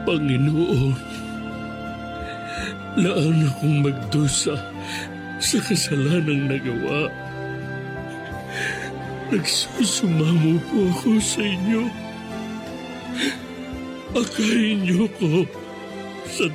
Panginoon, laan akong magdusa sa kasalanang nagawa. Nagsusumamo po ako sa inyo. Akayin niyo ko sa